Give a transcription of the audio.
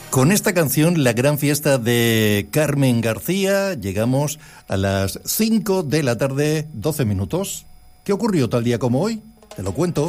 Con esta canción, la gran fiesta de Carmen García, llegamos a las 5 de la tarde, 12 minutos. ¿Qué ocurrió tal día como hoy? Te lo cuento.